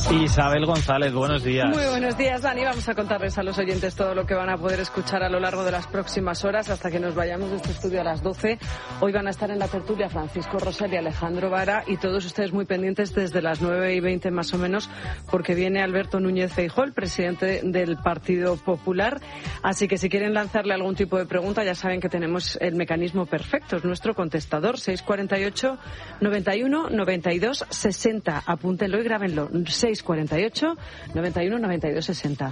Isabel González, buenos días. Muy buenos días, Dani. Vamos a contarles a los oyentes todo lo que van a poder escuchar a lo largo de las próximas horas hasta que nos vayamos de este estudio a las 12. Hoy van a estar en la tertulia Francisco Rosell y Alejandro Vara, y todos ustedes muy pendientes desde las 9:20 más o menos, porque viene Alberto Núñez Feijóo, el presidente del Partido Popular. Así que si quieren lanzarle algún tipo de pregunta, ya saben que tenemos el mecanismo perfecto. Es nuestro contestador, 648 91 92 60. Apúntenlo y grábenlo. 648 91 92 60.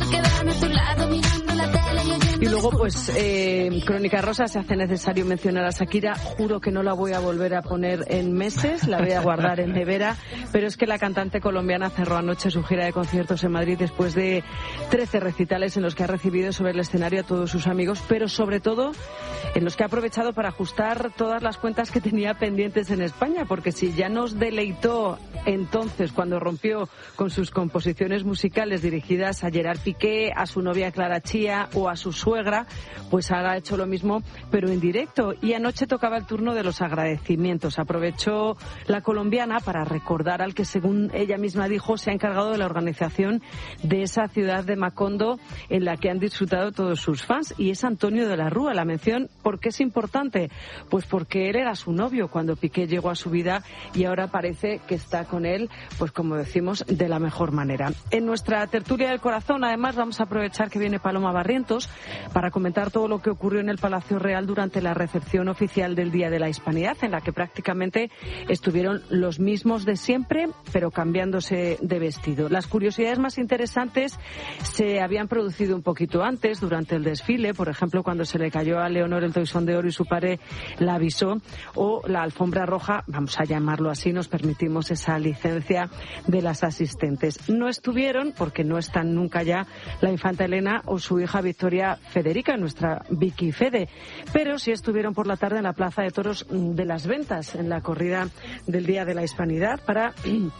Y luego, pues, Crónica Rosa, se hace necesario mencionar a Shakira. Juro que no la voy a volver a poner en meses, la voy a guardar en nevera, pero es que la cantante colombiana cerró anoche su gira de conciertos en Madrid después de 13 recitales en los que ha recibido sobre el escenario a todos sus amigos, pero sobre todo en los que ha aprovechado para ajustar todas las cuentas que tenía pendientes en España, porque si ya nos deleitó entonces cuando rompió con sus composiciones musicales dirigidas a Gerard Piqué, a su novia Clara Chía o a su suegra, pues ahora ha hecho lo mismo, pero en directo. Y anoche tocaba el turno de los agradecimientos. Aprovechó la colombiana para recordar al que, según ella misma dijo, se ha encargado de la organización de esa ciudad de Macondo en la que han disfrutado todos sus fans, y es Antonio de la Rúa. La mención, ¿por qué es importante? Pues porque él era su novio cuando Piqué llegó a su vida y ahora parece que está con él, pues como decimos, de la mejor manera. En nuestra tertulia del corazón, además, vamos a aprovechar que viene Paloma Barrientos para comentar todo lo que ocurrió en el Palacio Real durante la recepción oficial del Día de la Hispanidad, en la que prácticamente estuvieron los mismos de siempre, pero cambiándose de vestido. Las curiosidades más interesantes se habían producido un poquito antes, durante el desfile, por ejemplo, cuando se le cayó a Leonor el toisón de oro y su padre la avisó, o la alfombra roja, vamos a llamarlo así, nos permitimos esa licencia de las asistentes. No estuvieron, porque no están nunca ya, la infanta Elena o su hija Victoria Federica, nuestra Vicky Fede, pero sí estuvieron por la tarde en la Plaza de Toros de las Ventas, en la corrida del Día de la Hispanidad, para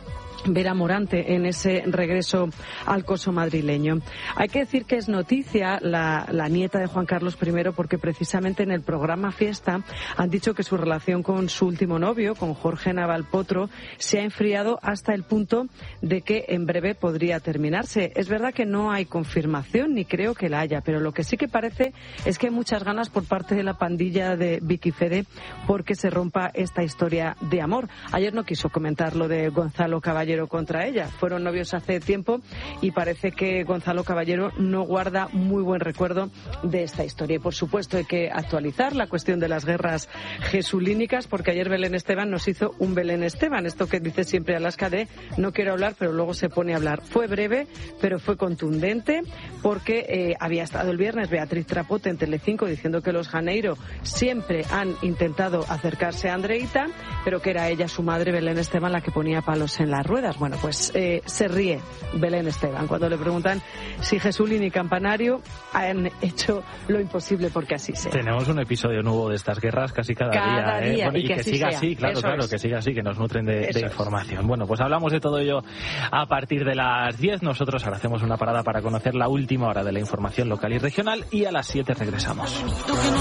ver a Morante en ese regreso al coso madrileño. Hay que decir que es noticia la nieta de Juan Carlos I, porque precisamente en el programa Fiesta han dicho que su relación con su último novio, con Jorge Navalpotro, se ha enfriado hasta el punto de que en breve podría terminarse. Es verdad que no hay confirmación, ni creo que la haya, pero lo que sí que parece es que hay muchas ganas por parte de la pandilla de Vicky Fede porque se rompa esta historia de amor. Ayer no quiso comentar lo de Gonzalo Caballero contra ella. Fueron novios hace tiempo y parece que Gonzalo Caballero no guarda muy buen recuerdo de esta historia. Y por supuesto hay que actualizar la cuestión de las guerras jesulínicas, porque ayer Belén Esteban nos hizo un Belén Esteban, esto que dice siempre Alaska de no quiero hablar pero luego se pone a hablar. Fue breve pero fue contundente, porque había estado el viernes Beatriz Trapote en Telecinco diciendo que los Janeiro siempre han intentado acercarse a Andreita, pero que era ella, su madre Belén Esteban, la que ponía palos en las ruedas. Bueno, pues se ríe Belén Esteban cuando le preguntan si Jesulín y Campanario han hecho lo imposible porque así sea. Tenemos un episodio nuevo de estas guerras casi cada día. Bueno, y que siga sea así, claro, que siga así, que nos nutren de información. Bueno, pues hablamos de todo ello a partir de las 10. Nosotros ahora hacemos una parada para conocer la última hora de la información local y regional, y a las 7 regresamos.